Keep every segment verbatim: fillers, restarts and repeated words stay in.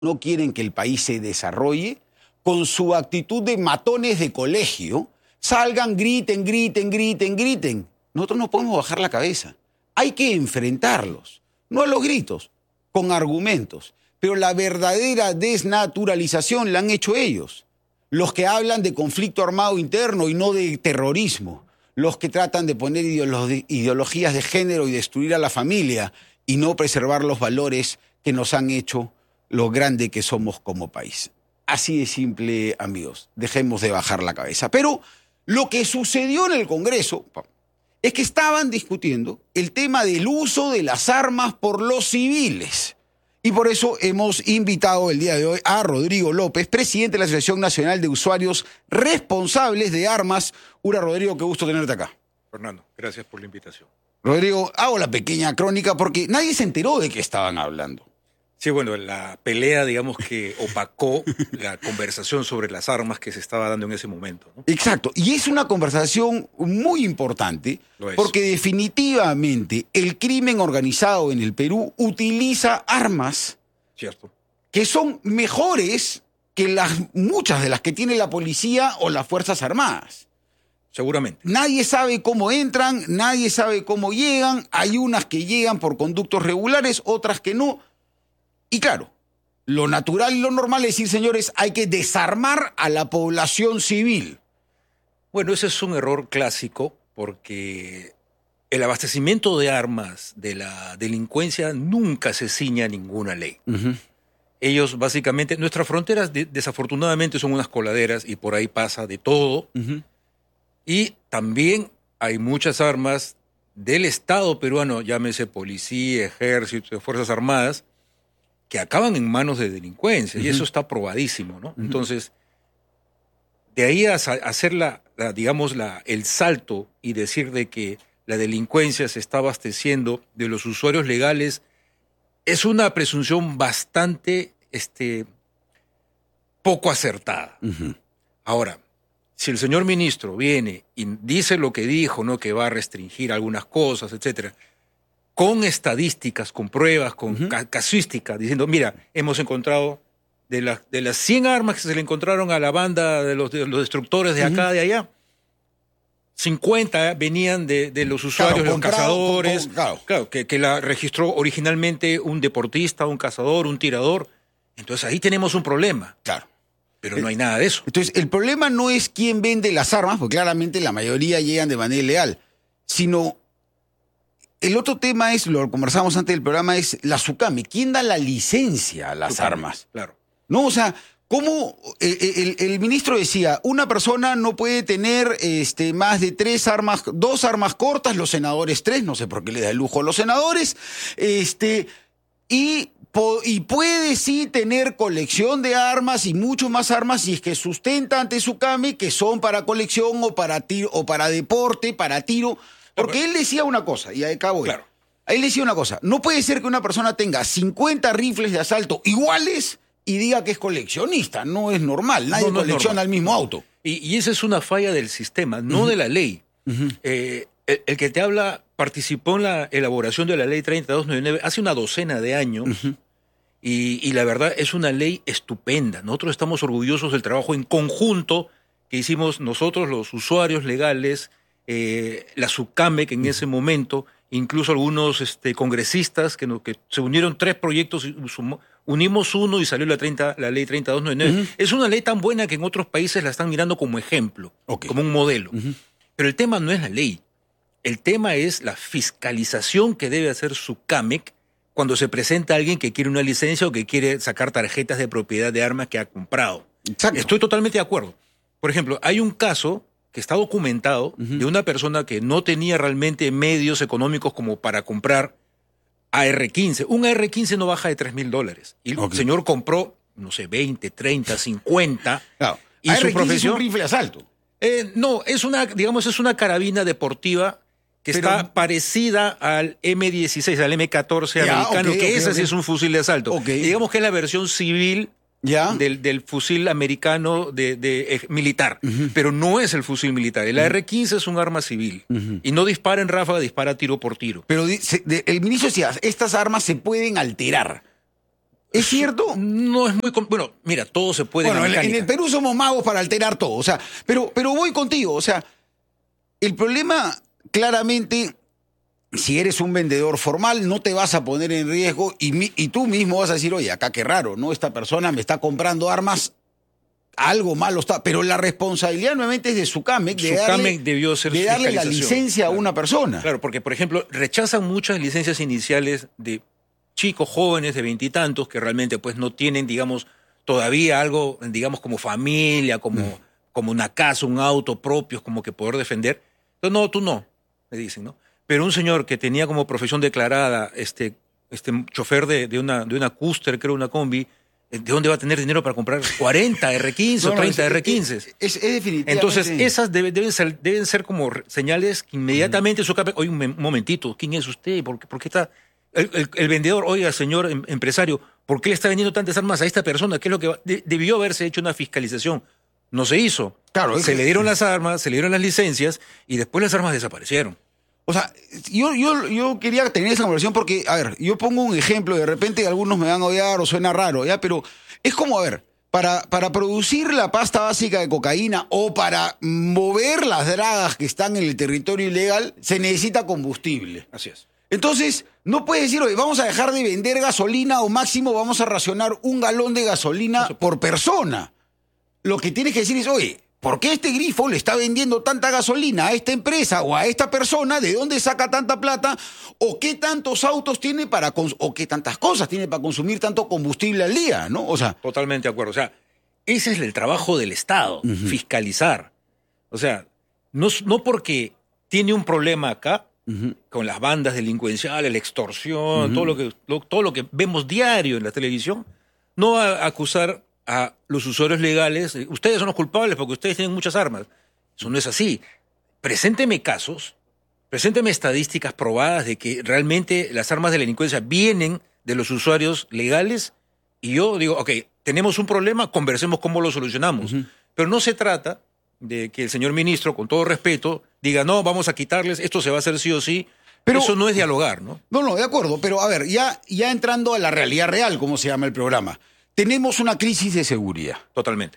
no quieren que el país se desarrolle, con su actitud de matones de colegio, salgan, griten, griten, griten, griten. Nosotros no podemos bajar la cabeza. Hay que enfrentarlos, no a los gritos, con argumentos. Pero la verdadera desnaturalización la han hecho ellos. Los que hablan de conflicto armado interno y no de terrorismo. Los que tratan de poner ideolo- ideologías de género y destruir a la familia y no preservar los valores que nos han hecho lo grande que somos como país. Así de simple, amigos. Dejemos de bajar la cabeza. Pero lo que sucedió en el Congreso es que estaban discutiendo el tema del uso de las armas por los civiles. Y por eso hemos invitado el día de hoy a Rodrigo López, presidente de la Asociación Nacional de Usuarios Responsables de Armas. Ura, Rodrigo, qué gusto tenerte acá. Fernando, gracias por la invitación. Rodrigo, hago la pequeña crónica porque nadie se enteró de qué estaban hablando. Sí, bueno, la pelea, digamos, que opacó la conversación sobre las armas que se estaba dando en ese momento, ¿no? Exacto, y es una conversación muy importante Lo es. porque definitivamente el crimen organizado en el Perú utiliza armas Cierto. que son mejores que las, muchas de las que tiene la policía o las Fuerzas Armadas. Seguramente. Nadie sabe cómo entran, nadie sabe cómo llegan, hay unas que llegan por conductos regulares, otras que no. Y claro, lo natural y lo normal es decir, señores, hay que desarmar a la población civil. Bueno, ese es un error clásico porque el abastecimiento de armas de la delincuencia nunca se ciña a ninguna ley. Uh-huh. Ellos básicamente, nuestras fronteras de, desafortunadamente son unas coladeras y por ahí pasa de todo. Uh-huh. Y también hay muchas armas del Estado peruano, llámese policía, ejército, fuerzas armadas, que acaban en manos de delincuencia, uh-huh. y eso está probadísimo, ¿no? Uh-huh. Entonces, de ahí a hacer la, la, digamos, la, el salto y decir de que la delincuencia se está abasteciendo de los usuarios legales, es una presunción bastante este, poco acertada. Uh-huh. Ahora, si el señor ministro viene y dice lo que dijo, ¿no? Que va a restringir algunas cosas, etcétera, con estadísticas, con pruebas, con uh-huh. ca casuística, diciendo, mira, hemos encontrado de, la, de las cien armas que se le encontraron a la banda de los, de los destructores de acá, uh-huh. de allá, cincuenta venían de, de los usuarios, claro, los comprado, cazadores, con, con, claro. Claro, que, que la registró originalmente un deportista, un cazador, un tirador. Entonces ahí tenemos un problema. Claro. Pero no hay nada de eso. Entonces, el problema no es quién vende las armas, porque claramente la mayoría llegan de manera ilegal, sino el otro tema es, lo conversamos antes del programa, es la SUCAME. ¿Quién da la licencia a las SUCAME, armas? Claro. No, o sea, ¿cómo el, el, el ministro decía, una persona no puede tener este, más de tres armas, dos armas cortas, los senadores tres, no sé por qué le da el lujo a los senadores, este, y... Y puede sí tener colección de armas y mucho más armas si es que sustenta ante SUCAME que son para colección o para tiro o para deporte, para tiro. Porque no, él decía una cosa, y acabo. Claro. Él decía una cosa, no puede ser que una persona tenga cincuenta rifles de asalto iguales y diga que es coleccionista. No es normal, nadie no, no colecciona el mismo auto. Y, y esa es una falla del sistema, no uh-huh. de la ley. Uh-huh. eh, el, el que te habla participó en la elaboración de la ley treinta y dos noventa y nueve hace una docena de años, uh-huh. y, y la verdad es una ley estupenda. Nosotros estamos orgullosos del trabajo en conjunto que hicimos nosotros, los usuarios legales, eh, la SUCAME, que en uh-huh. ese momento, incluso algunos este, congresistas, que, no, que se unieron tres proyectos, y sumó, unimos uno y salió la, treinta, la ley treinta y dos noventa y nueve. Uh-huh. Es una ley tan buena que en otros países la están mirando como ejemplo, okay. como un modelo. Uh-huh. Pero el tema no es la ley. El tema es la fiscalización que debe hacer SUCAME cuando se presenta a alguien que quiere una licencia o que quiere sacar tarjetas de propiedad de armas que ha comprado. Exacto. Estoy totalmente de acuerdo. Por ejemplo, hay un caso que está documentado uh-huh. de una persona que no tenía realmente medios económicos como para comprar A R quince. Un A R quince no baja de tres mil dólares. Y okay. el señor compró, no sé, veinte, treinta, cincuenta. Claro. Y A R quince su profesión es un rifle de asalto. Eh, no, es una, digamos, es una carabina deportiva que Pero, está parecida al M dieciséis, al M catorce ya, americano, okay, que okay, ese okay. sí es un fusil de asalto. Okay. Y digamos que es la versión civil ¿Ya? Del, del fusil americano de, de, eh, militar, uh-huh. pero no es el fusil militar. El uh-huh. A R quince es un arma civil uh-huh. y no dispara en ráfaga, dispara tiro por tiro. Pero dice, de, el ministro decía, estas armas se pueden alterar. ¿Es cierto? No es muy... Bueno, mira, todo se puede Bueno, en la en, en el Perú somos magos para alterar todo. O sea, pero, pero voy contigo. O sea, el problema, claramente, si eres un vendedor formal, no te vas a poner en riesgo y, mi, y tú mismo vas a decir, oye, acá qué raro, ¿no? Esta persona me está comprando armas, algo malo está. Pero la responsabilidad nuevamente es de SUCAMEC, de darle, debió ser de darle la fiscalización. licencia Claro. a una persona. Claro, porque, por ejemplo, rechazan muchas licencias iniciales de chicos jóvenes de veintitantos que realmente pues no tienen, digamos, todavía algo, digamos, como familia, como, mm. como una casa, un auto propios, como que poder defender. Entonces, no, tú no, me dicen, ¿no? Pero un señor que tenía como profesión declarada este, este chofer de, de, una, de una Custer, creo, una combi, ¿de dónde va a tener dinero para comprar cuarenta R quince no, o treinta no, es, R quince? Es, es, es definitivamente... Entonces, esas debe, deben, ser, deben ser como señales que inmediatamente... Mm. Oye, un momentito, ¿quién es usted? ¿Por qué, por qué está...? El, el, el vendedor, oiga, señor em, empresario, ¿por qué le está vendiendo tantas armas a esta persona? ¿Qué es lo que va? De, debió haberse hecho una fiscalización. No se hizo. Claro, se es, le dieron las armas, se le dieron las licencias y después las armas desaparecieron. O sea, yo, yo, yo quería tener esa conversación porque, a ver, yo pongo un ejemplo, de repente algunos me van a odiar o suena raro, ¿ya? Pero es como, a ver, para, para producir la pasta básica de cocaína o para mover las dragas que están en el territorio ilegal, se necesita combustible. Así es. Entonces, no puedes decir, oye, vamos a dejar de vender gasolina o máximo vamos a racionar un galón de gasolina por persona. Lo que tienes que decir es, oye, ¿por qué este grifo le está vendiendo tanta gasolina a esta empresa o a esta persona? ¿De dónde saca tanta plata? ¿O qué tantos autos tiene para o qué tantas cosas tiene para consumir tanto combustible al día, ¿no? O sea, totalmente de acuerdo. O sea, ese es el trabajo del Estado, uh-huh. fiscalizar. O sea, no, no porque tiene un problema acá, uh-huh. con las bandas delincuenciales, la extorsión, uh-huh. todo, lo que, lo, todo lo que vemos diario en la televisión, no va a acusar a los usuarios legales, ustedes son los culpables porque ustedes tienen muchas armas. Eso no es así. Presénteme casos, presénteme estadísticas probadas de que realmente las armas de la delincuencia vienen de los usuarios legales y yo digo, ok, tenemos un problema, conversemos cómo lo solucionamos. Uh-huh. Pero no se trata de que el señor ministro, con todo respeto, diga, no, vamos a quitarles, esto se va a hacer sí o sí. Pero eso no es dialogar, ¿no? No, no, de acuerdo, pero a ver, ya, ya entrando a la realidad real, como se llama el programa, tenemos una crisis de seguridad. Totalmente.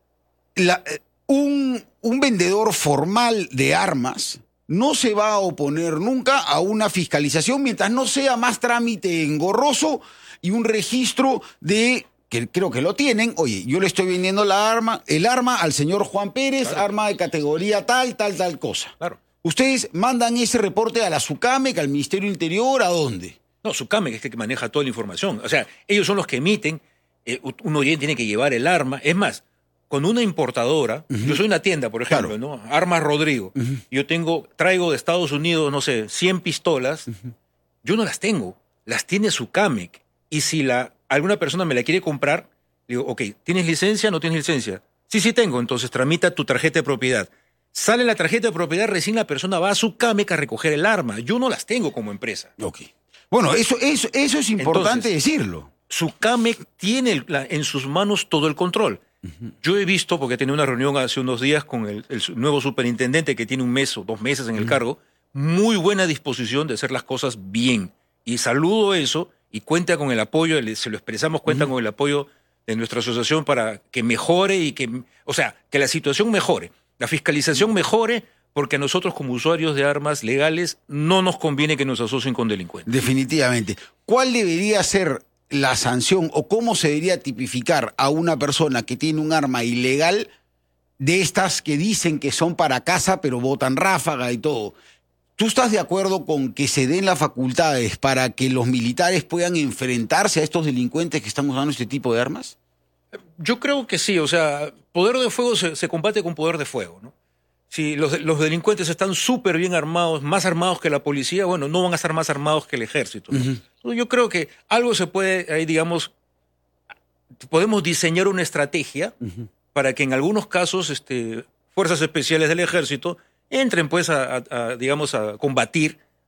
La, un, un vendedor formal de armas no se va a oponer nunca a una fiscalización mientras no sea más trámite engorroso y un registro de... que creo que lo tienen, oye, yo le estoy vendiendo la arma, el arma al señor Juan Pérez, claro. arma de categoría tal, tal, tal cosa. Claro. ¿Ustedes mandan ese reporte a la SUCAMEC, al Ministerio del Interior, a dónde? No, SUCAMEC es el que maneja toda la información. O sea, ellos son los que emiten, eh, un oyente tiene que llevar el arma. Es más, con una importadora, uh-huh. yo soy una tienda, por ejemplo, claro. ¿no? Armas Rodrigo. Uh-huh. Yo tengo, traigo de Estados Unidos, no sé, cien pistolas. Uh-huh. Yo no las tengo, las tiene SUCAMEC. Y si la... alguna persona me la quiere comprar, digo, ok, ¿tienes licencia o no tienes licencia? Sí, sí tengo, entonces tramita tu tarjeta de propiedad. Sale la tarjeta de propiedad, recién la persona va a SUCAMEC a recoger el arma. Yo no las tengo como empresa. Ok. Bueno, eso, eso, eso es importante entonces, decirlo. SUCAMEC tiene la, en sus manos todo el control. Uh-huh. Yo he visto, porque tenía una reunión hace unos días con el, el nuevo superintendente que tiene un mes o dos meses en el uh-huh. cargo, muy buena disposición de hacer las cosas bien. Y saludo eso. Y cuenta con el apoyo, se lo expresamos, cuenta uh-huh. con el apoyo de nuestra asociación para que mejore y que, o sea, que la situación mejore, la fiscalización mejore, porque a nosotros como usuarios de armas legales no nos conviene que nos asocien con delincuentes. Definitivamente. ¿Cuál debería ser la sanción o cómo se debería tipificar a una persona que tiene un arma ilegal de estas que dicen que son para caza pero botan ráfaga y todo? ¿Tú estás de acuerdo con que se den las facultades para que los militares puedan enfrentarse a estos delincuentes que están usando este tipo de armas? Yo creo que sí, o sea, poder de fuego se, se combate con poder de fuego, ¿no? Si los, los delincuentes están súper bien armados, más armados que la policía, bueno, no van a estar más armados que el ejército, ¿no? Uh-huh. Entonces, yo creo que algo se puede, ahí digamos, podemos diseñar una estrategia uh-huh. para que en algunos casos este, fuerzas especiales del ejército entren pues a, a, a, digamos, a combatir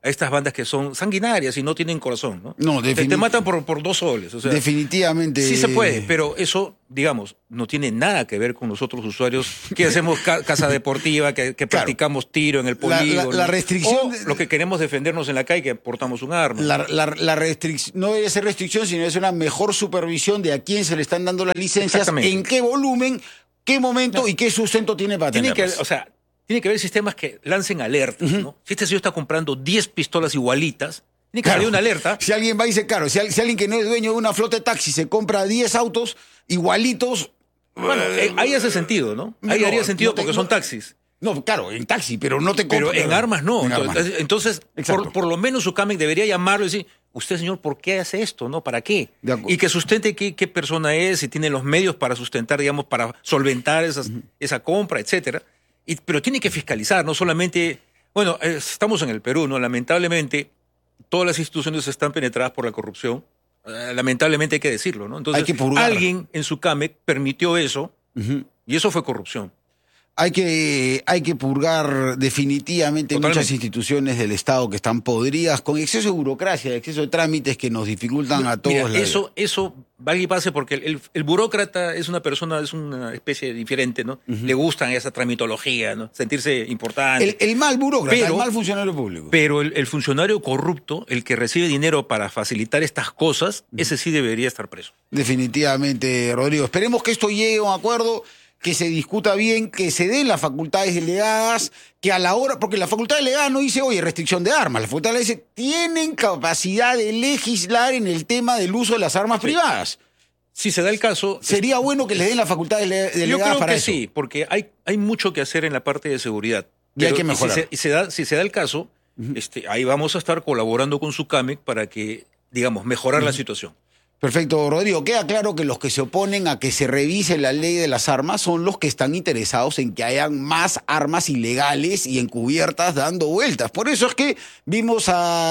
a estas bandas que son sanguinarias y no tienen corazón, ¿no? No, te, te matan por, por dos soles. O sea, definitivamente. Sí se puede, pero eso, digamos, no tiene nada que ver con nosotros usuarios que hacemos ca casa deportiva, que, que claro. practicamos tiro en el polígono. La, la, la restricción... O de... lo que queremos defendernos en la calle, que portamos un arma. La, la, la restricción no debe ser restricción, sino es una mejor supervisión de a quién se le están dando las licencias, en qué volumen, qué momento no. y qué sustento tiene para tiene tenerlas. que, o sea, Tiene que haber sistemas que lancen alertas, uh-huh. ¿no? Si este señor está comprando diez pistolas igualitas, tiene que claro. salir una alerta. Si alguien va y dice, claro, si, si alguien que no es dueño de una flota de taxi se compra diez autos igualitos... Bueno, eh, ahí hace sentido, ¿no? Ahí no, haría sentido no te, porque no, son taxis. No, claro, en taxi, pero no te compra. Pero en armas no. En entonces, armas. entonces por, por lo menos su CAMEC debería llamarlo y decir, usted, señor, ¿por qué hace esto? ¿No? ¿Para qué? Y que sustente qué, qué persona es, si tiene los medios para sustentar, digamos, para solventar esas, uh-huh. esa compra, etcétera. Y, pero tiene que fiscalizar, no solamente... Bueno, eh, estamos en el Perú, ¿no? Lamentablemente, todas las instituciones están penetradas por la corrupción. Eh, lamentablemente hay que decirlo, ¿no? Entonces, hay que purgar. Alguien en su CAMEC permitió eso, uh-huh. y eso fue corrupción. Hay que, hay que purgar definitivamente Totalmente. muchas instituciones del Estado que están podridas, con exceso de burocracia, exceso de trámites que nos dificultan a todos. Mira, la eso, eso va y pase porque el, el burócrata es una persona, es una especie diferente, ¿no? Uh-huh. Le gustan esa tramitología, ¿no? Sentirse importante. El, el mal burócrata, pero, el mal funcionario público. Pero el, el funcionario corrupto, el que recibe dinero para facilitar estas cosas, uh-huh. ese sí debería estar preso. Definitivamente, Rodrigo. Esperemos que esto llegue a un acuerdo, que se discuta bien, que se den las facultades delegadas, que a la hora, porque la facultad delegada no dice, oye, restricción de armas, la facultad delegada dice, tienen capacidad de legislar en el tema del uso de las armas sí. privadas. Si se da el caso... Sería es... bueno que les den la facultad delegada Yo creo para que eso. sí, porque hay, hay mucho que hacer en la parte de seguridad. Y hay que mejorar. Y si se, y se da, si se da el caso, uh-huh. este, ahí vamos a estar colaborando con su CAMEC para que, digamos, mejorar uh-huh. la situación. Perfecto, Rodrigo. Queda claro que los que se oponen a que se revise la ley de las armas son los que están interesados en que hayan más armas ilegales y encubiertas dando vueltas. Por eso es que vimos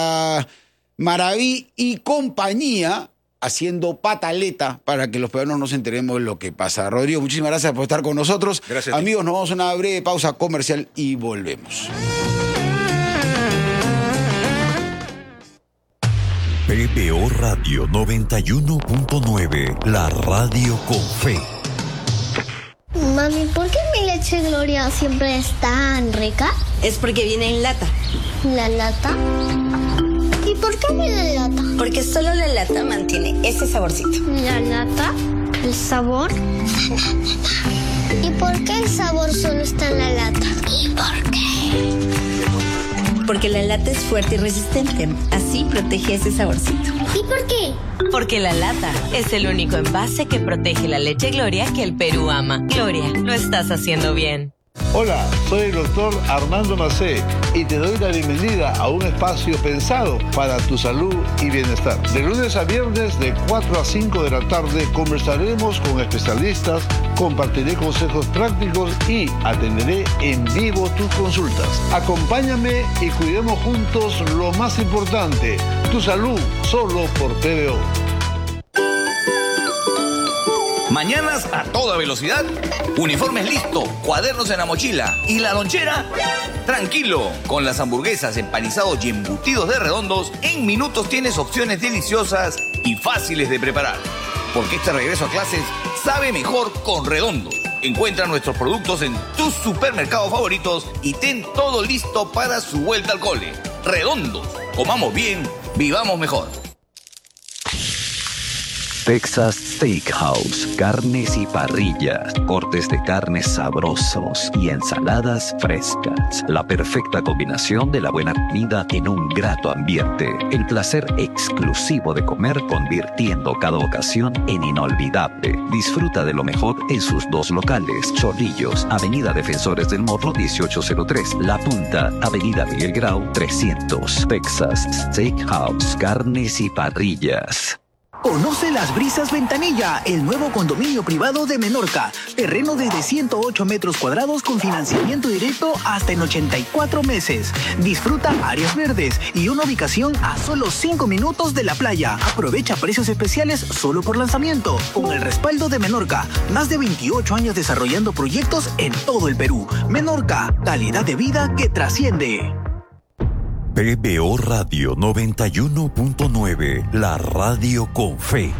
a Maraví y compañía haciendo pataleta para que los peruanos nos enteremos de lo que pasa. Rodrigo, muchísimas gracias por estar con nosotros. Gracias. Amigos, nos vamos a una breve pausa comercial y volvemos. P B O Radio noventa y uno punto nueve, la radio con fe. Mami, ¿por qué mi leche Gloria siempre es tan rica? Es porque viene en lata. ¿La lata? ¿Y por qué viene en lata? Porque solo la lata mantiene ese saborcito. ¿La lata? ¿El sabor? ¿Y por qué el sabor solo está en la lata? ¿Y por qué? Porque la lata es fuerte y resistente. Así protege ese saborcito. ¿Y por qué? Porque la lata es el único envase que protege la leche Gloria que el Perú ama. Gloria, lo estás haciendo bien. Hola, soy el doctor Armando Macé y te doy la bienvenida a un espacio pensado para tu salud y bienestar. De lunes a viernes de cuatro a cinco de la tarde conversaremos con especialistas, compartiré consejos prácticos y atenderé en vivo tus consultas. Acompáñame y cuidemos juntos lo más importante, tu salud, solo por P B O. Mañanas a toda velocidad, uniformes listo, cuadernos en la mochila y la lonchera. Tranquilo, con las hamburguesas, empanizados y embutidos de Redondos, en minutos tienes opciones deliciosas y fáciles de preparar. Porque este regreso a clases sabe mejor con Redondos. Encuentra nuestros productos en tus supermercados favoritos y ten todo listo para su vuelta al cole. Redondos, comamos bien, vivamos mejor. Texas Steakhouse, carnes y parrillas, cortes de carnes sabrosos y ensaladas frescas. La perfecta combinación de la buena comida en un grato ambiente. El placer exclusivo de comer convirtiendo cada ocasión en inolvidable. Disfruta de lo mejor en sus dos locales. Chorrillos, Avenida Defensores del Morro dieciocho cero tres. La Punta, Avenida Miguel Grau trescientos. Texas Steakhouse, carnes y parrillas. Conoce Las Brisas Ventanilla, el nuevo condominio privado de Menorca. Terreno desde ciento ocho metros cuadrados con financiamiento directo hasta en ochenta y cuatro meses. Disfruta áreas verdes y una ubicación a solo cinco minutos de la playa. Aprovecha precios especiales solo por lanzamiento. Con el respaldo de Menorca, más de veintiocho años desarrollando proyectos en todo el Perú. Menorca, calidad de vida que trasciende. P B O Radio noventa y uno punto nueve, la radio con fe.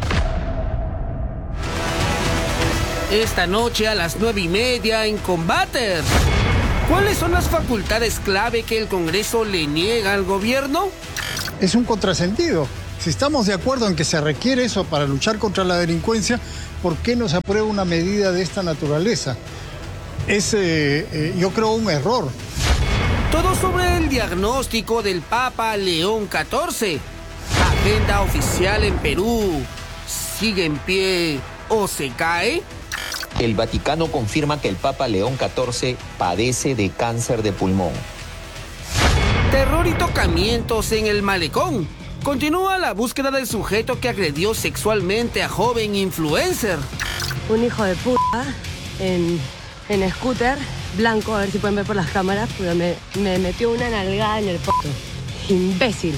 Esta noche a las nueve y media en Combaters. ¿Cuáles son las facultades clave que el Congreso le niega al gobierno? Es un contrasentido. Si estamos de acuerdo en que se requiere eso para luchar contra la delincuencia, ¿por qué no se aprueba una medida de esta naturaleza? Es, eh, eh, yo creo, un error. Todo sobre el diagnóstico del Papa León catorce. Agenda oficial en Perú. ¿Sigue en pie o se cae? El Vaticano confirma que el Papa León catorce padece de cáncer de pulmón. Terror y tocamientos en el malecón. Continúa la búsqueda del sujeto que agredió sexualmente a joven influencer. Un hijo de puta en, en scooter, blanco, a ver si pueden ver por las cámaras, pero me, me metió una nalgada en el poto. Imbécil.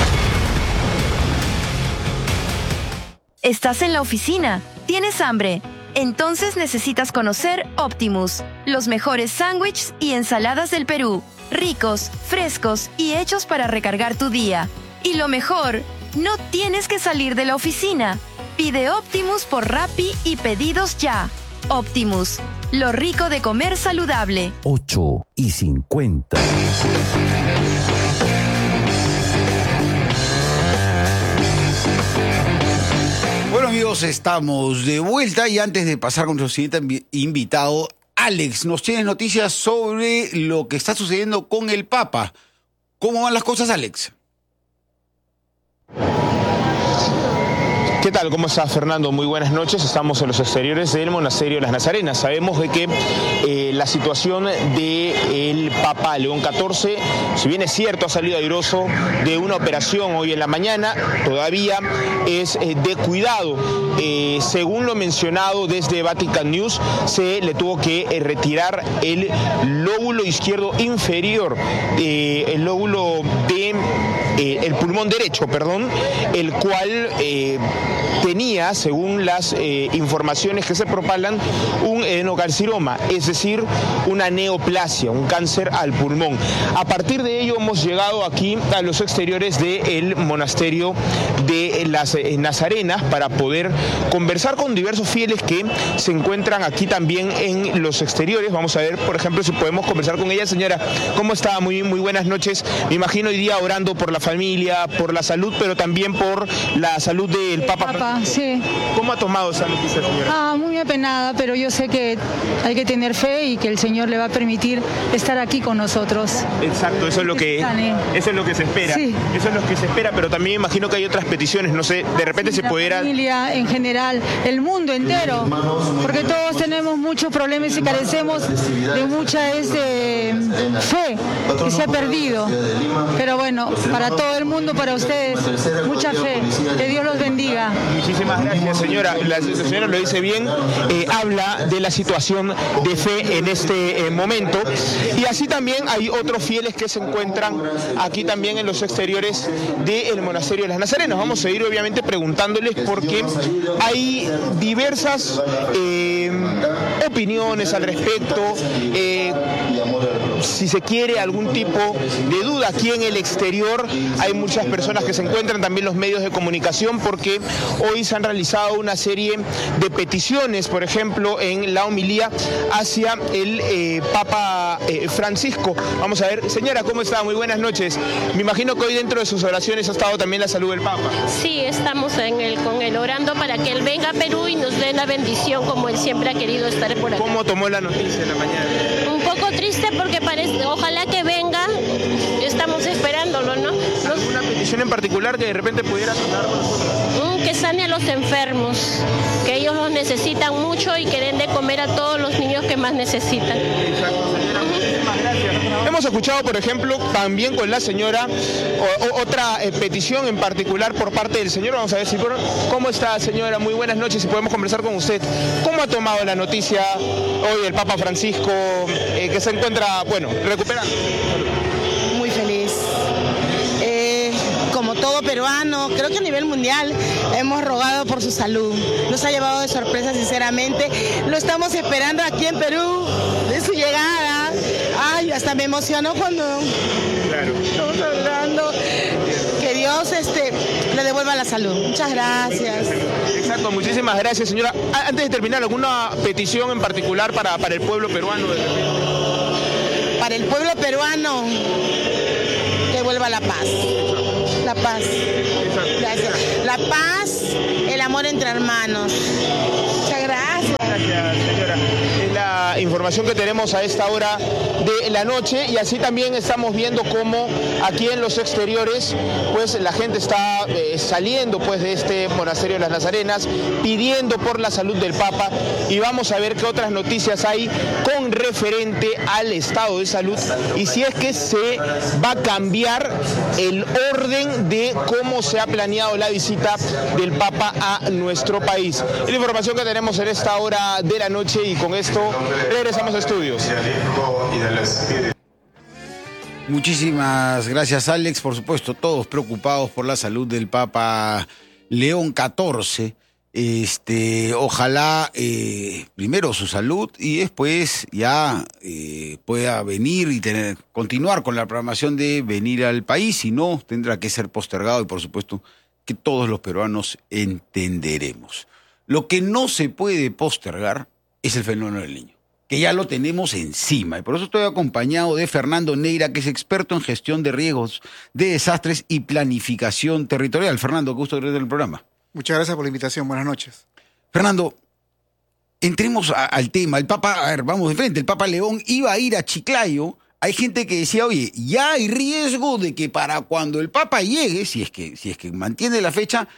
¿Estás en la oficina? ¿Tienes hambre? Entonces necesitas conocer Optimus, los mejores sándwiches y ensaladas del Perú, ricos, frescos y hechos para recargar tu día. Y lo mejor, no tienes que salir de la oficina. Pide Optimus por Rappi y pedidos ya. Optimus, lo rico de comer saludable. ocho y cincuenta. Bueno, amigos, estamos de vuelta y antes de pasar con nuestro siguiente invitado, Alex, nos tienes noticias sobre lo que está sucediendo con el Papa. ¿Cómo van las cosas, Alex? ¿Qué tal? ¿Cómo estás, Fernando? Muy buenas noches. Estamos en los exteriores del monasterio de las Nazarenas. Sabemos de que eh, la situación del Papa León catorce, si bien es cierto, ha salido airoso de una operación hoy en la mañana, todavía es eh, de cuidado. Eh, según lo mencionado desde Vatican News, se le tuvo que eh, retirar el lóbulo izquierdo inferior, eh, el lóbulo de... Eh, el pulmón derecho, perdón, el cual eh, tenía, según las eh, informaciones que se propalan, un adenocarcinoma, es decir, una neoplasia, un cáncer al pulmón. A partir de ello hemos llegado aquí a los exteriores del monasterio de las eh, Nazarenas para poder conversar con diversos fieles que se encuentran aquí también en los exteriores. Vamos a ver, por ejemplo, si podemos conversar con ella. Señora, ¿cómo está? Muy, muy buenas noches. Me imagino hoy día orando por la familia, por la salud, pero también por la salud del Papa. Papa, sí. ¿Cómo ha tomado esa noticia, señora? Ah, muy apenada, pero yo sé que hay que tener fe y que el Señor le va a permitir estar aquí con nosotros. Exacto, eso es lo que, eso es lo que se espera. Sí. Eso es lo que se espera, pero también imagino que hay otras peticiones, no sé, de repente se pudiera... La familia en general, el mundo entero, porque todos tenemos muchos problemas y carecemos de mucha este, fe que se ha perdido. Pero bueno, para todo el mundo, para ustedes, mucha fe. Que Dios los bendiga. Muchísimas gracias, señora. La señora lo dice bien, eh, habla de la situación de fe en este eh, momento. Y así también hay otros fieles que se encuentran aquí también en los exteriores del monasterio de las Nazarenas. Vamos a ir obviamente preguntándoles porque hay diversas eh, opiniones al respecto. Eh, si se quiere algún tipo de duda aquí en el exterior, hay muchas personas que se encuentran, también los medios de comunicación, porque hoy se han realizado una serie de peticiones, por ejemplo, en la homilía hacia el eh, Papa eh, Francisco. Vamos a ver, señora, ¿cómo está? Muy buenas noches. Me imagino que hoy dentro de sus oraciones ha estado también la salud del Papa. Sí, estamos en el, con él orando para que él venga a Perú y nos dé la bendición como él siempre ha querido estar por acá. ¿Cómo tomó la noticia en la mañana? Un poco triste porque parece, ojalá que venga, estamos esperándolo, ¿no? ¿Alguna petición en particular que de repente pudiera sonar con nosotros? Que sane a los enfermos, que ellos los necesitan mucho y que den de comer a todos los niños que más necesitan. Exacto, señora. Muchísimas gracias. Hemos escuchado, por ejemplo, también con la señora o, o, otra eh, petición en particular por parte del señor. Vamos a ver si por... ¿Cómo está, señora? Muy buenas noches, si podemos conversar con usted. ¿Cómo ha tomado la noticia hoy del Papa Francisco eh, que se encuentra, bueno, recuperando? Muy feliz. Eh, como todo peruano, creo que a nivel mundial hemos rogado por su salud. Nos ha llevado de sorpresa, sinceramente. Lo estamos esperando aquí en Perú, de su llegada. verdad, ay, hasta me emocionó cuando Claro. estamos hablando. Que Dios este, le devuelva la salud. Muchas gracias. Exacto, muchísimas gracias, señora. A- Antes de terminar, ¿alguna petición en particular para, para el pueblo peruano? Para el pueblo peruano, que vuelva la paz. La paz. Gracias. La paz, el amor entre hermanos. Muchas gracias. Gracias, señora. Es la información que tenemos a esta hora de la noche y así también estamos viendo cómo aquí en los exteriores pues la gente está eh, saliendo pues de este monasterio de las Nazarenas pidiendo por la salud del Papa y vamos a ver qué otras noticias hay con referente al estado de salud y si es que se va a cambiar el orden de cómo se ha planeado la visita del Papa a nuestro país. Es la información que tenemos en esta hora de la noche y con esto regresamos a estudios. Muchísimas gracias, Alex. Por supuesto, todos preocupados por la salud del Papa León catorce. Este, ojalá eh, primero su salud y después ya eh, pueda venir y tener, continuar con la programación de venir al país. Si no, tendrá que ser postergado y por supuesto que todos los peruanos entenderemos. Lo que no se puede postergar es el fenómeno del Niño, que ya lo tenemos encima. Y por eso estoy acompañado de Fernando Neira, que es experto en gestión de riesgos, de desastres y planificación territorial. Fernando, qué gusto tenerte en el programa. Muchas gracias por la invitación. Buenas noches. Fernando, entremos a, al tema. El Papa, a ver, vamos de frente. El Papa León iba a ir a Chiclayo. Hay gente que decía, oye, ya hay riesgo de que para cuando el Papa llegue, si es que, si es que mantiene la fecha,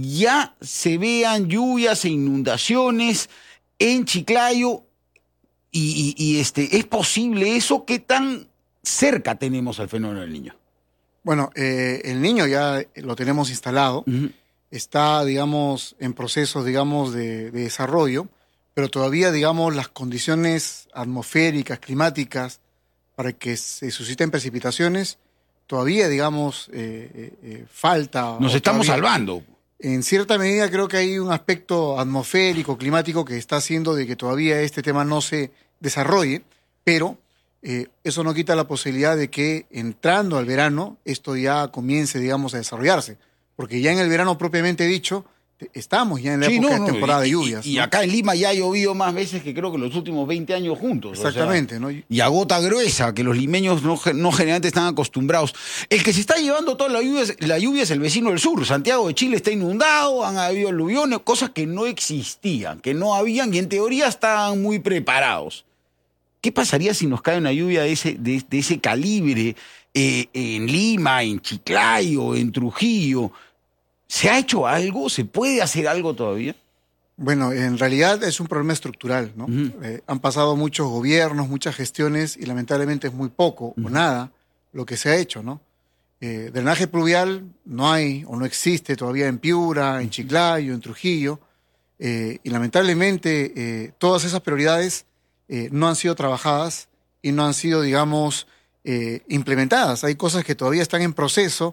ya se vean lluvias e inundaciones en Chiclayo. Y, y, y este, ¿es posible eso? ¿Qué tan cerca tenemos al fenómeno del Niño? Bueno, eh, el Niño ya lo tenemos instalado. Uh-huh. Está, digamos, en procesos, digamos, de, de desarrollo, pero todavía, digamos, las condiciones atmosféricas, climáticas, para que se susciten precipitaciones, todavía, digamos, eh, eh, falta. Nos estamos todavía, salvando. En cierta medida creo que hay un aspecto atmosférico, climático, que está haciendo de que todavía este tema no se desarrolle, pero eh, eso no quita la posibilidad de que entrando al verano esto ya comience, digamos, a desarrollarse. Porque ya en el verano propiamente dicho, estamos ya en la sí, época no, no, de temporada y, de lluvias. Y, y ¿no? acá en Lima ya ha llovido más veces que creo que los últimos veinte años juntos. Exactamente. O sea, ¿no? Y a gota gruesa, que los limeños no, no generalmente están acostumbrados. El que se está llevando toda la lluvia, la lluvia es el vecino del sur. Santiago de Chile está inundado, han habido aluviones, cosas que no existían, que no habían y en teoría estaban muy preparados. ¿Qué pasaría si nos cae una lluvia de ese, de, de ese calibre eh, en Lima, en Chiclayo, en Trujillo? ¿Se ha hecho algo? ¿Se puede hacer algo todavía? Bueno, en realidad es un problema estructural, ¿no? Uh-huh. Eh, han pasado muchos gobiernos, muchas gestiones y lamentablemente es muy poco uh-huh. o nada lo que se ha hecho, ¿no? Eh, drenaje pluvial no hay o no existe todavía en Piura, en Chiclayo, en Trujillo eh, y lamentablemente eh, todas esas prioridades eh, no han sido trabajadas y no han sido, digamos, eh, implementadas. Hay cosas que todavía están en proceso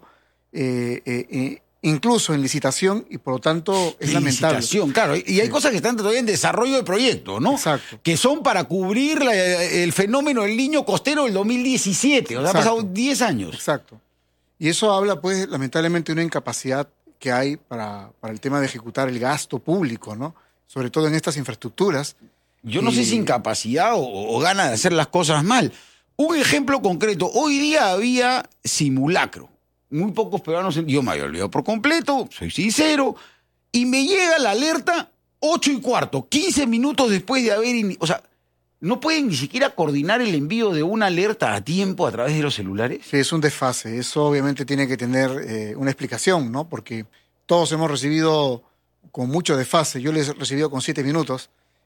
eh, eh, eh, incluso en licitación, y por lo tanto es lamentable. Licitación, claro. Y hay sí. cosas que están todavía en desarrollo de proyecto, ¿no? Exacto. Que son para cubrir la, el fenómeno del Niño costero del dos mil diecisiete. O sea, ha pasado diez años. Exacto. Y eso habla, pues, lamentablemente de una incapacidad que hay para, para el tema de ejecutar el gasto público, ¿no? Sobre todo en estas infraestructuras. Yo no y... sé si incapacidad o, o gana de hacer las cosas mal. Un ejemplo concreto. Hoy día había simulacro. Muy pocos peruanos, yo me había olvidado por completo, soy sincero, y me llega la alerta ocho y cuarto, quince minutos después de haber... In... O sea, ¿no pueden ni siquiera coordinar el envío de una alerta a tiempo a través de los celulares? Sí, es un desfase. Eso obviamente tiene que tener eh, una explicación, ¿no? Porque todos hemos recibido con mucho desfase. Yo les he recibido con siete minutos.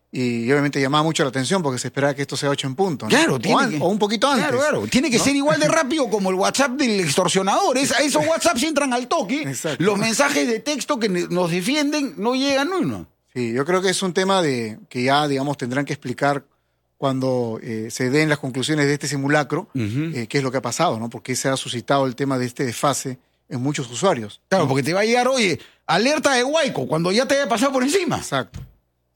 Y obviamente llamaba mucho la atención porque se esperaba que esto sea ocho en punto, ¿no? Claro, tiene o, an- que, o un poquito antes. Claro, claro. Tiene que ¿no? ser igual de rápido como el WhatsApp del extorsionador. Es, esos WhatsApps entran al toque. Exacto. Los mensajes de texto que nos defienden no llegan uno. Sí, yo creo que es un tema de que ya, digamos, tendrán que explicar cuando eh, se den las conclusiones de este simulacro, uh-huh. eh, qué es lo que ha pasado, ¿no? Porque se ha suscitado el tema de este desfase en muchos usuarios. Claro, ¿no? porque te va a llegar, oye, alerta de Huayco, cuando ya te haya pasado por encima. Exacto.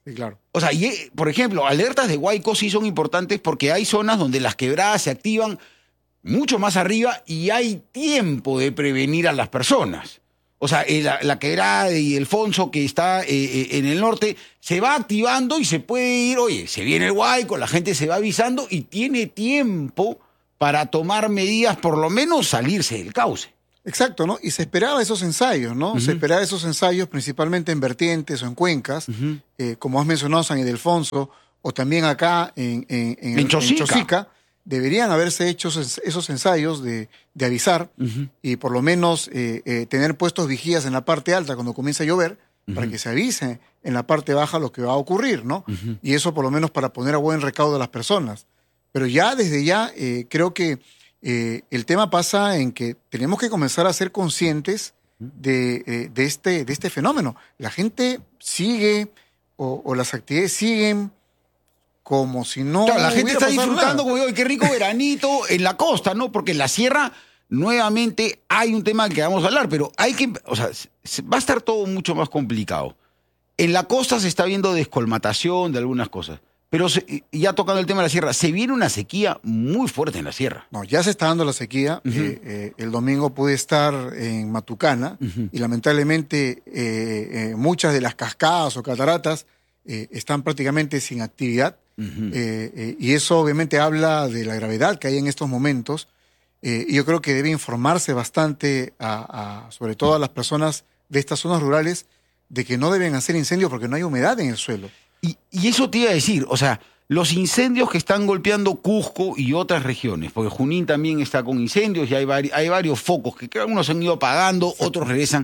Sí, claro. O sea, y, por ejemplo, alertas de Huayco sí son importantes porque hay zonas donde las quebradas se activan mucho más arriba y hay tiempo de prevenir a las personas. O sea, la, la quebrada de Ildefonso que está eh, en el norte se va activando y se puede ir, oye, se viene el Huayco, la gente se va avisando y tiene tiempo para tomar medidas, por lo menos salirse del cauce. Exacto, ¿no? Y se esperaba esos ensayos, ¿no? Uh-huh. Se esperaba esos ensayos principalmente en vertientes o en cuencas, uh-huh. eh, como has mencionado, San Ildefonso, o también acá en, en, en, en Chosica. en Chosica. Deberían haberse hecho esos ensayos de, de avisar uh-huh. y por lo menos eh, eh, tener puestos vigías en la parte alta cuando comienza a llover, uh-huh. para que se avise en la parte baja lo que va a ocurrir, ¿no? Uh-huh. Y eso por lo menos para poner a buen recaudo a las personas. Pero ya desde ya eh, creo que Eh, el tema pasa en que tenemos que comenzar a ser conscientes de, eh, de, este, de este fenómeno. La gente sigue o, o las actividades siguen como si no claro, la gente está disfrutando, nada. como digo, qué rico veranito en la costa, ¿no? Porque en la sierra, nuevamente, hay un tema del que vamos a hablar, pero hay que, o sea, va a estar todo mucho más complicado. En la costa se está viendo descolmatación de algunas cosas. Pero se, ya tocando el tema de la sierra, se viene una sequía muy fuerte en la sierra. No, ya se está dando la sequía. Uh-huh. eh, eh, el domingo pude estar en Matucana uh-huh. y lamentablemente eh, eh, muchas de las cascadas o cataratas eh, están prácticamente sin actividad. Uh-huh. eh, eh, y eso obviamente habla de la gravedad que hay en estos momentos. Eh, y yo creo que debe informarse bastante, a, a, sobre todo a las personas de estas zonas rurales, de que no deben hacer incendios porque no hay humedad en el suelo. Y, y eso te iba a decir, o sea, los incendios que están golpeando Cusco y otras regiones, porque Junín también está con incendios y hay, vari, hay varios focos que algunos se han ido apagando, otros regresan.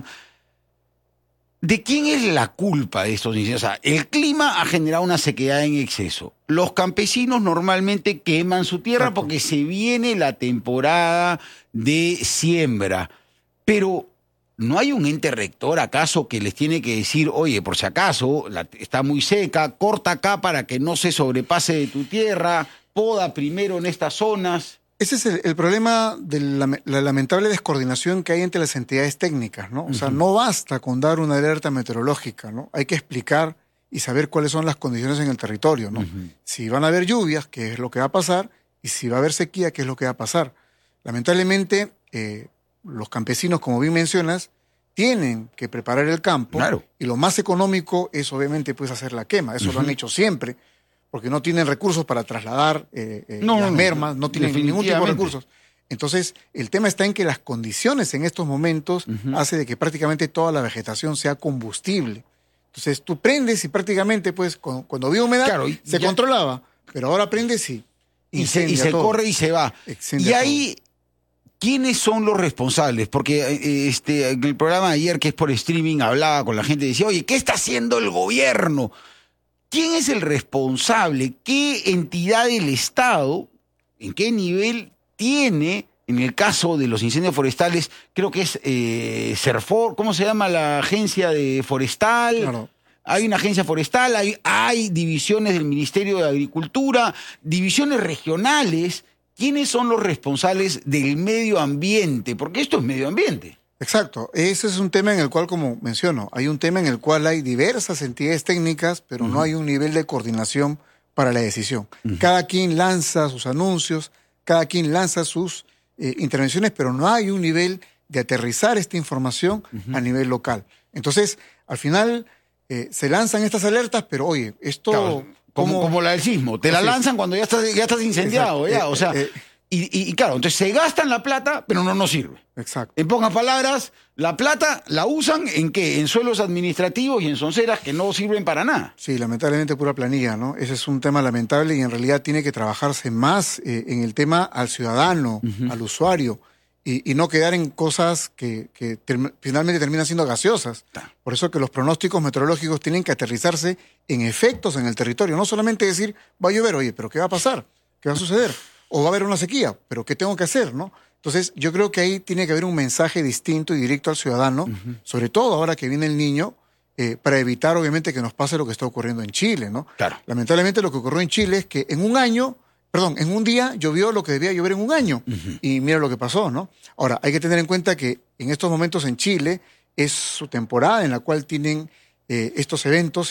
¿De quién es la culpa de estos incendios? O sea, el clima ha generado una sequedad en exceso. Los campesinos normalmente queman su tierra Exacto. porque se viene la temporada de siembra. Pero ¿no hay un ente rector acaso que les tiene que decir, oye, por si acaso la, está muy seca, corta acá para que no se sobrepase de tu tierra, poda primero en estas zonas? Ese es el, el problema de la, la lamentable descoordinación que hay entre las entidades técnicas, ¿no? O sea, uh-huh. no basta con dar una alerta meteorológica, ¿no? Hay que explicar y saber cuáles son las condiciones en el territorio, ¿no? Uh-huh. Si van a haber lluvias, qué es lo que va a pasar, y si va a haber sequía, qué es lo que va a pasar. Lamentablemente, eh, los campesinos, como bien mencionas, tienen que preparar el campo, claro. y lo más económico es obviamente pues hacer la quema. Eso uh-huh. lo han hecho siempre, porque no tienen recursos para trasladar eh, eh, no, las no, mermas, no tienen ningún tipo de recursos. Entonces, el tema está en que las condiciones en estos momentos uh-huh. hace de que prácticamente toda la vegetación sea combustible. Entonces, tú prendes y prácticamente, pues, cuando, cuando había humedad, claro, se ya... controlaba, pero ahora prendes y y se, y se corre y se va. Excendia y ahí, todo. ¿Quiénes son los responsables? Porque este, en el programa de ayer, que es por streaming, hablaba con la gente y decía, oye, ¿qué está haciendo el gobierno? ¿Quién es el responsable? ¿Qué entidad del Estado, en qué nivel tiene, en el caso de los incendios forestales, creo que es eh, Serfor, ¿cómo se llama la agencia de forestal? Claro. Hay una agencia forestal, hay, hay divisiones del Ministerio de Agricultura, divisiones regionales. ¿Quiénes son los responsables del medio ambiente? Porque esto es medio ambiente. Exacto. Ese es un tema en el cual, como menciono, hay un tema en el cual hay diversas entidades técnicas, pero uh-huh. no hay un nivel de coordinación para la decisión. Uh-huh. Cada quien lanza sus anuncios, cada quien lanza sus eh, intervenciones, pero no hay un nivel de aterrizar esta información uh-huh. a nivel local. Entonces, al final, eh, se lanzan estas alertas, pero oye, esto... Claro. Como, como la del sismo, te la lanzan cuando ya estás, ya estás incendiado, ya, o sea, eh, eh, y, y, y claro, entonces se gastan la plata, pero no nos sirve. Exacto. En pocas palabras, la plata la usan en qué, en suelos administrativos y en sonceras que no sirven para nada. Sí, lamentablemente pura planilla, ¿no? Ese es un tema lamentable y en realidad tiene que trabajarse más eh, en el tema al ciudadano, uh-huh. al usuario, y, y no quedar en cosas que, que ter- finalmente terminan siendo gaseosas. Por eso que los pronósticos meteorológicos tienen que aterrizarse en efectos en el territorio. No solamente decir, va a llover, oye, pero ¿qué va a pasar? ¿Qué va a suceder? O va a haber una sequía, pero ¿qué tengo que hacer? ¿No? Entonces, yo creo que ahí tiene que haber un mensaje distinto y directo al ciudadano, uh-huh. sobre todo ahora que viene el niño, eh, para evitar, obviamente, que nos pase lo que está ocurriendo en Chile, ¿no? Claro. Lamentablemente, lo que ocurrió en Chile es que en un año... Perdón, en un día llovió lo que debía llover en un año. Uh-huh. Y mira lo que pasó, ¿no? Ahora, hay que tener en cuenta que en estos momentos en Chile es su temporada en la cual tienen eh, estos eventos y,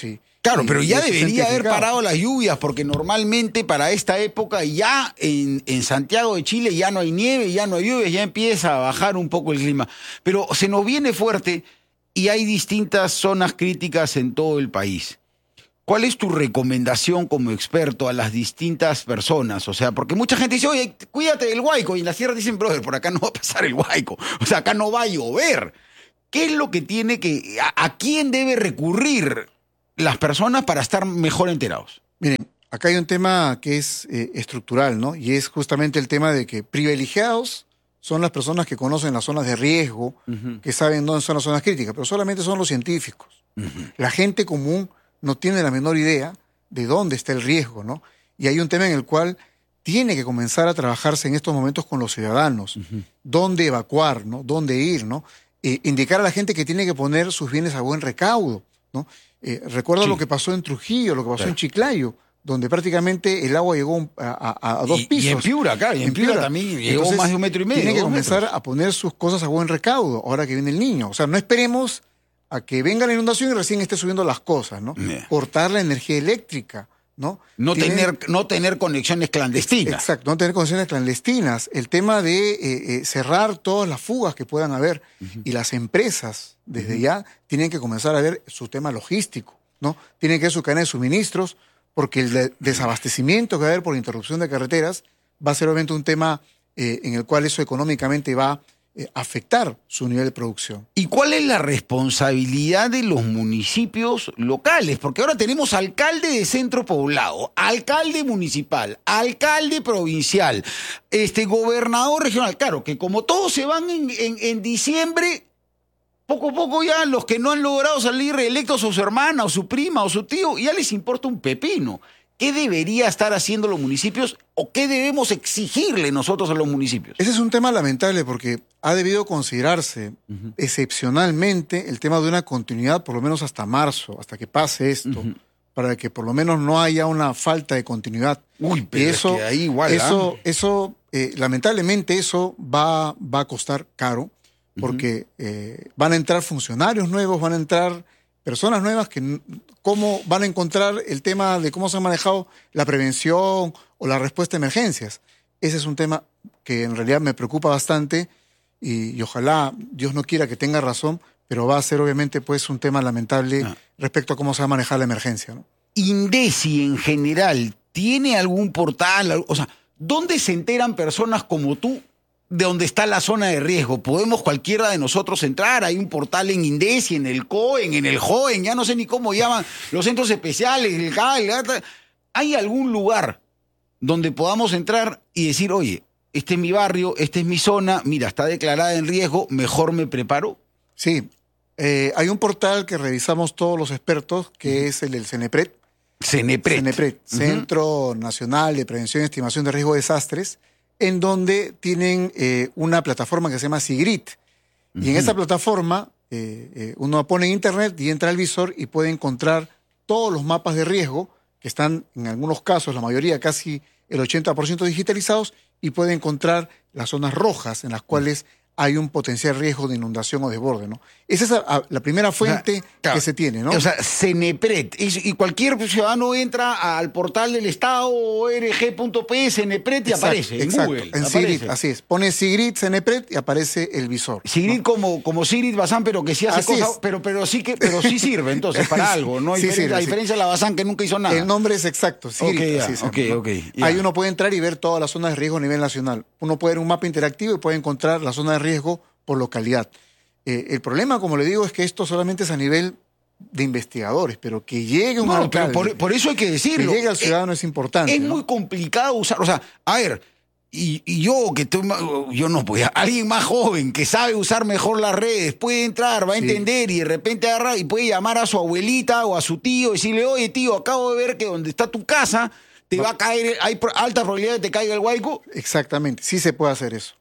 Claro, y- pero y ya eficiente debería y haber eficaz. parado las lluvias, porque normalmente para esta época ya en, en Santiago de Chile ya no hay nieve, ya no hay lluvias, ya empieza a bajar un poco el clima. Pero se nos viene fuerte y hay distintas zonas críticas en todo el país. ¿Cuál es tu recomendación como experto a las distintas personas? O sea, porque mucha gente dice, oye, cuídate del Huayco, y en la sierra dicen, brother, por acá no va a pasar el Huayco, o sea, acá no va a llover. ¿Qué es lo que tiene que, a, a quién debe recurrir las personas para estar mejor enterados? Miren, acá hay un tema que es eh, estructural, ¿no? Y es justamente el tema de que privilegiados son las personas que conocen las zonas de riesgo, Uh-huh. que saben dónde son las zonas críticas, pero solamente son los científicos. Uh-huh. La gente común no tiene la menor idea de dónde está el riesgo, ¿no? Y hay un tema en el cual tiene que comenzar a trabajarse en estos momentos con los ciudadanos. Uh-huh. Dónde evacuar, ¿no? Dónde ir, ¿no? Eh, indicar a la gente que tiene que poner sus bienes a buen recaudo, ¿no? Eh, recuerda Sí. lo que pasó en Trujillo, lo que pasó Claro. en Chiclayo, donde prácticamente el agua llegó a, a- a dos Y- pisos. y en Piura, claro, y en Piura también llegó más de un metro y medio, Tiene que dos comenzar metros. a poner sus cosas a buen recaudo, ahora que viene el niño. O sea, no esperemos a que venga la inundación y recién esté subiendo las cosas, ¿no? Yeah. Cortar la energía eléctrica, ¿no? No Tiene- tener, no tener conexiones clandestinas. Exacto, no tener conexiones clandestinas. El tema de eh, eh, cerrar todas las fugas que puedan haber. Y las empresas, desde Ujú. ya, tienen que comenzar a ver su tema logístico, ¿no? Tienen que ver su cadena de suministros, porque el de- desabastecimiento que va a haber por interrupción de carreteras va a ser obviamente un tema eh, en el cual eso económicamente va a eh, afectar su nivel de producción. ¿Y cuál es la responsabilidad de los municipios locales? Porque ahora tenemos alcalde de centro poblado, alcalde municipal, alcalde provincial, este gobernador regional. Claro, que como todos se van en, en- en diciembre, poco a poco ya los que no han logrado salir reelectos, o su hermana, o su prima, o su tío, ya les importa un pepino. ¿Qué debería estar haciendo los municipios o qué debemos exigirle nosotros a los municipios? Ese es un tema lamentable porque ha debido considerarse excepcionalmente el tema de una continuidad por lo menos hasta marzo, hasta que pase esto, para que por lo menos no haya una falta de continuidad. Uy, pero Y es que ahí igual, eso, ¿ah? eso eh, lamentablemente eso va, va a costar caro porque eh, van a entrar funcionarios nuevos, van a entrar personas nuevas que n- cómo van a encontrar el tema de cómo se ha manejado la prevención o la respuesta a emergencias. Ese es un tema que en realidad me preocupa bastante y, y ojalá Dios no quiera que tenga razón, pero va a ser obviamente pues un tema lamentable respecto a cómo se va a manejar la emergencia, ¿no? Indesi en general, ¿tiene algún portal? al- O sea, ¿dónde se enteran personas como tú de dónde está la zona de riesgo? ¿Podemos cualquiera de nosotros entrar? Hay un portal en Indesi, en el COEN, en el JOEN, ya no sé ni cómo llaman, los centros especiales, el C A E, el ATA. ¿Hay algún lugar donde podamos entrar y decir, oye, este es mi barrio, esta es mi zona, mira, está declarada en riesgo, mejor me preparo? Sí, eh, hay un portal que revisamos todos los expertos, que es el del CENEPRED. CENEPRED. CENEPRED, Ujú. Centro Nacional de Prevención y Estimación de Riesgo de Desastres, en donde tienen eh, una plataforma que se llama SIGRIT. Y en esa plataforma eh, eh, uno pone en internet y entra al visor y puede encontrar todos los mapas de riesgo, que están en algunos casos, la mayoría, casi el ochenta por ciento digitalizados, y puede encontrar las zonas rojas en las cuales hay un potencial riesgo de inundación o desborde, ¿no? Esa es a- la primera fuente Claro. que se tiene, ¿no? O sea, CENEPRED. Y, y cualquier ciudadano entra al portal del Estado, o r g punto p, CENEPRED, y Exacto, aparece en exacto, Google. en aparece. Sigrid, así es. Pone Sigrid, CENEPRED y aparece el visor. Sigrid como, como Sigrid Bazán, pero que sí hace Así cosas, es. pero, pero, sí que, pero sí sirve entonces para algo, ¿no? Sí Diferente- sirve, a sí. diferencia de la Bazán que nunca hizo nada. El nombre es exacto, Sigrid. Ok, ya, así es, ok, ¿no? ok, ya. Ahí uno puede entrar y ver todas las zonas de riesgo a nivel nacional. Uno puede ver un mapa interactivo y puede encontrar la zona de riesgo por localidad. Eh, el problema, como le digo, es que esto solamente es a nivel de investigadores, pero que llegue un No, alcalde, pero por, por eso hay que decirlo. que llegue al Eh, ciudadano es importante. Es ¿no? muy complicado usar, o sea, a ver, y, y yo que estoy ma- yo no podía, alguien más joven que sabe usar mejor las redes, puede entrar, va a Sí. entender y de repente agarra y puede llamar a su abuelita o a su tío y decirle, oye tío, acabo de ver que donde está tu casa te va a caer, hay pro- alta probabilidad de que te caiga el huaico. Exactamente, sí se puede hacer eso.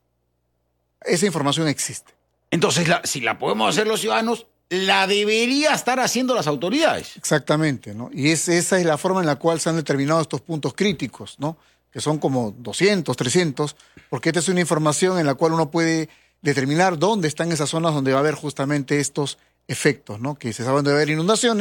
Esa información existe. Entonces, la- si la podemos hacer los ciudadanos, la debería estar haciendo las autoridades. Exactamente, ¿no? Y es, esa es la forma en la cual se han determinado estos puntos críticos, ¿no? Que son como doscientos, trescientos, porque esta es una información en la cual uno puede determinar dónde están esas zonas donde va a haber justamente estos efectos, ¿no? Que se saben de haber inundaciones,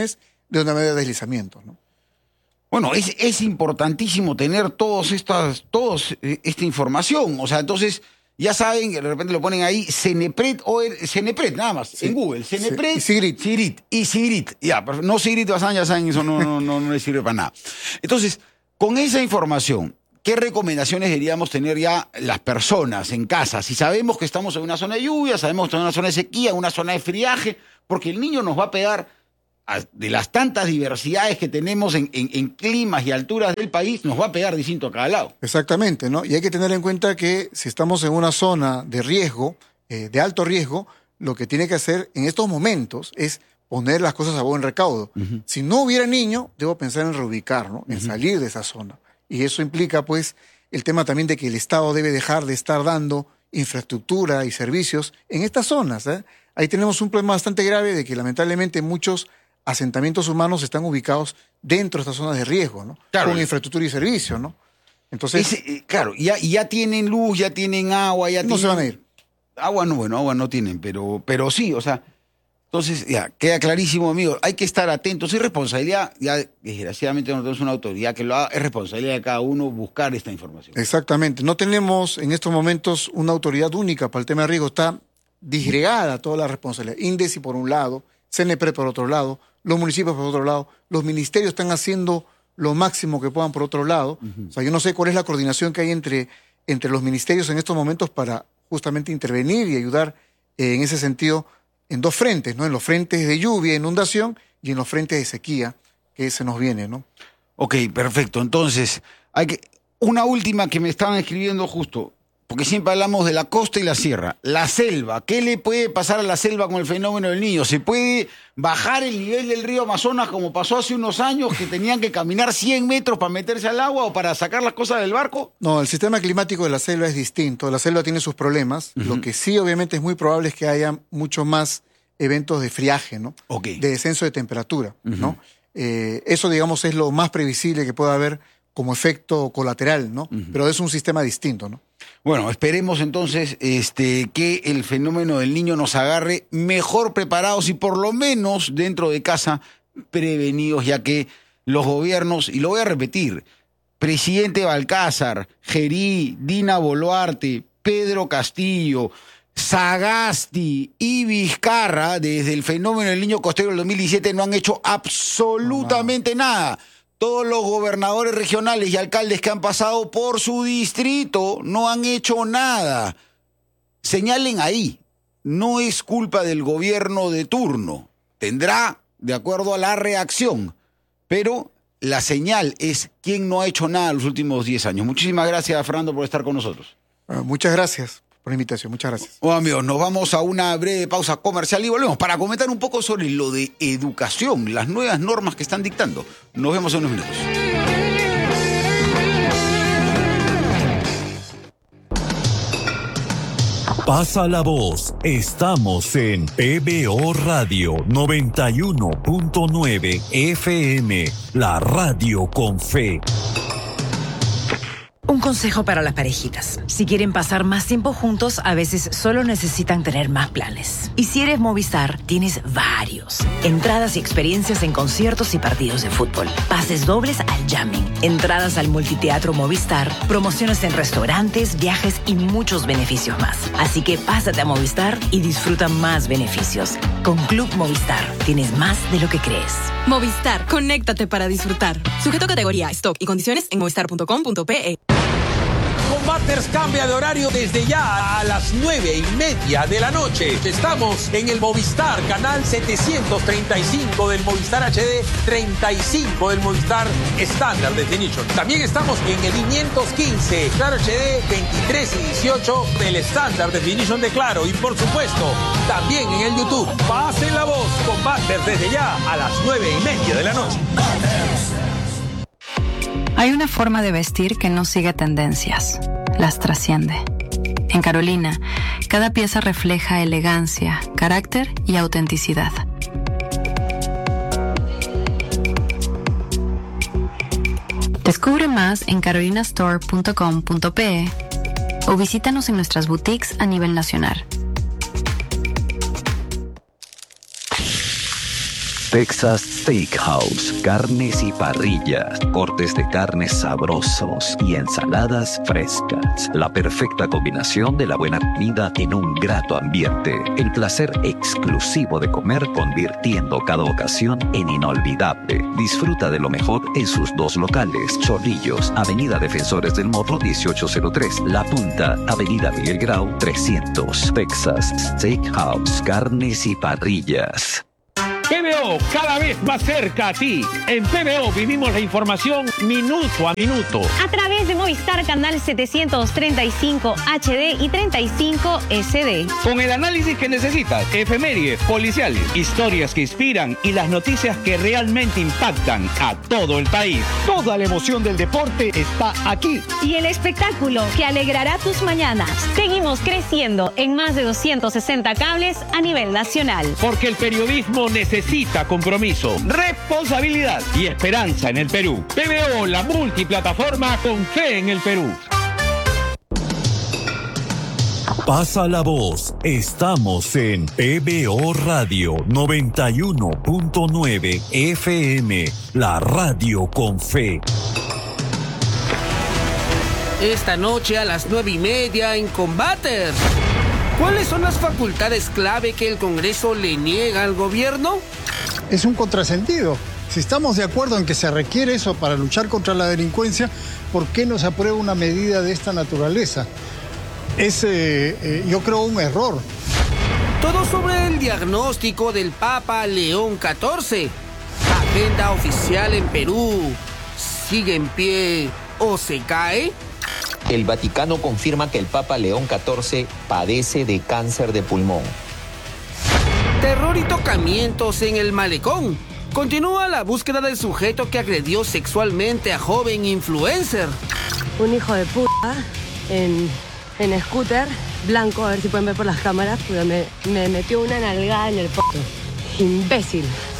de una medida de deslizamiento, ¿no? Bueno, es, es importantísimo tener todos estas, todos eh, esta información. O sea, entonces, ya saben, de repente lo ponen ahí, Cenepred, o el, Cenepred, nada más, sí, en Google. Cenepred, sí, y Sigrid. Sigrid. Y Sigrid. Ya, no Sigrid Bazán, ya saben, eso no, no, no, no les sirve para nada. Entonces, con esa información, ¿qué recomendaciones deberíamos tener ya las personas en casa? Si sabemos que estamos en una zona de lluvia, sabemos que estamos en una zona de sequía, una zona de friaje, porque el niño nos va a pegar, de las tantas diversidades que tenemos en, en, en climas y alturas del país, nos va a pegar distinto a cada lado. Exactamente, ¿no? Y hay que tener en cuenta que si estamos en una zona de riesgo, eh, de alto riesgo, lo que tiene que hacer en estos momentos es poner las cosas a buen recaudo. Uh-huh. Si no hubiera niño, debo pensar en reubicar, ¿no? En uh-huh. salir de esa zona. Y eso implica, pues, el tema también de que el Estado debe dejar de estar dando infraestructura y servicios en estas zonas, ¿eh? Ahí tenemos un problema bastante grave de que lamentablemente muchos asentamientos humanos están ubicados dentro de estas zonas de riesgo, ¿no? Claro. Con infraestructura y servicio, ¿no? Entonces, Ese, claro, ya, ya tienen luz, ya tienen agua, ya no tienen... se van a ir. Agua no, bueno, agua no tienen, pero, pero sí, o sea, entonces ya, queda clarísimo, amigo, hay que estar atentos, es responsabilidad, ya desgraciadamente no tenemos una autoridad que lo haga, es responsabilidad de cada uno buscar esta información. Exactamente, no tenemos en estos momentos una autoridad única para el tema de riesgo, está disgregada toda la responsabilidad. INDECI por un lado, Cenepred por otro lado, los municipios por otro lado, los ministerios están haciendo lo máximo que puedan por otro lado. Uh-huh. O sea, yo no sé cuál es la coordinación que hay entre, entre los ministerios en estos momentos para justamente intervenir y ayudar eh, en ese sentido en dos frentes, ¿no? En los frentes de lluvia, inundación, y en los frentes de sequía que se nos viene, ¿no? Ok, perfecto. Entonces, hay que... una última que me estaban escribiendo justo, porque siempre hablamos de la costa y la sierra. La selva, ¿qué le puede pasar a la selva con el fenómeno del Niño? ¿Se puede bajar el nivel del río Amazonas como pasó hace unos años, que tenían que caminar cien metros para meterse al agua o para sacar las cosas del barco? No, el sistema climático de la selva es distinto. La selva tiene sus problemas. Uh-huh. Lo que sí, obviamente, es muy probable es que haya mucho más eventos de friaje, ¿no? Okay. De descenso de temperatura, uh-huh. ¿no? Eh, eso, digamos, es lo más previsible que pueda haber como efecto colateral, ¿no? Uh-huh. Pero es un sistema distinto, ¿no? Bueno, esperemos entonces este, que el fenómeno del Niño nos agarre mejor preparados y por lo menos dentro de casa prevenidos, ya que los gobiernos, y lo voy a repetir, presidente Balcázar, Gerí, Dina Boluarte, Pedro Castillo, Sagasti y Vizcarra, desde el fenómeno del Niño costero del dos mil diecisiete, no han hecho absolutamente no, nada. Todos los gobernadores regionales y alcaldes que han pasado por su distrito no han hecho nada. Señalen ahí, no es culpa del gobierno de turno. Tendrá, de acuerdo a la reacción, pero la señal es quién no ha hecho nada en los últimos diez años. Muchísimas gracias, Fernando, por estar con nosotros. Uh, muchas gracias por la invitación, muchas gracias. Bueno, amigos, nos vamos a una breve pausa comercial y volvemos para comentar un poco sobre lo de educación, las nuevas normas que están dictando. Nos vemos en unos minutos. Pasa la voz, estamos en P B O Radio noventa y uno punto nueve F M, la radio con fe. Un consejo para las parejitas. Si quieren pasar más tiempo juntos, a veces solo necesitan tener más planes. Y si eres Movistar, tienes varios. Entradas y experiencias en conciertos y partidos de fútbol. Pases dobles al jamming. Entradas al multiteatro Movistar. Promociones en restaurantes, viajes y muchos beneficios más. Así que pásate a Movistar y disfruta más beneficios. Con Club Movistar, tienes más de lo que crees. Movistar, conéctate para disfrutar. Sujeto a categoría, stock y condiciones en movistar punto com punto pe. Combaters cambia de horario desde ya a las nueve y media de la noche. Estamos en el Movistar, canal setecientos treinta y cinco del Movistar H D, treinta y cinco del Movistar Standard Definition. También estamos en el quinientos quince, Claro H D, veintitrés y dieciocho del Standard Definition de Claro. Y por supuesto, también en el YouTube. Pasen la voz, Combaters desde ya a las nueve y media de la noche. Hay una forma de vestir que no sigue tendencias, las trasciende. En Carolina, cada pieza refleja elegancia, carácter y autenticidad. Descubre más en carolina store punto com punto pe o visítanos en nuestras boutiques a nivel nacional. Texas Steakhouse, carnes y parrillas, cortes de carne sabrosos y ensaladas frescas. La perfecta combinación de la buena comida en un grato ambiente. El placer exclusivo de comer convirtiendo cada ocasión en inolvidable. Disfruta de lo mejor en sus dos locales. Chorrillos, Avenida Defensores del Morro dieciocho cero tres. La Punta, Avenida Miguel Grau trescientos. Texas Steakhouse, carnes y parrillas. P B O, cada vez más cerca a ti. En P B O vivimos la información minuto a minuto. A través de Movistar Canal setecientos treinta y cinco H D y treinta y cinco S D. Con el análisis que necesitas, efemérides, policiales, historias que inspiran y las noticias que realmente impactan a todo el país. Toda la emoción del deporte está aquí. Y el espectáculo que alegrará tus mañanas. Seguimos creciendo en más de doscientos sesenta cables a nivel nacional. Porque el periodismo necesita Necesita compromiso, responsabilidad y esperanza en el Perú. P B O, la multiplataforma con fe en el Perú. Pasa la voz. Estamos en P B O Radio noventa y uno punto nueve F M, la radio con fe. Esta noche a las nueve y media en Combaters. ¿Cuáles son las facultades clave que el Congreso le niega al gobierno? Es un contrasentido. Si estamos de acuerdo en que se requiere eso para luchar contra la delincuencia, ¿por qué no se aprueba una medida de esta naturaleza? Es, eh, eh, yo creo, un error. Todo sobre el diagnóstico del Papa León catorce. Agenda oficial en Perú. ¿Sigue en pie o se cae? El Vaticano confirma que el Papa León catorce padece de cáncer de pulmón. Terror y tocamientos en el malecón. Continúa la búsqueda del sujeto que agredió sexualmente a joven influencer. Un hijo de puta en, en scooter, blanco, a ver si pueden ver por las cámaras, pero me, me metió una nalgada en el poto. Imbécil.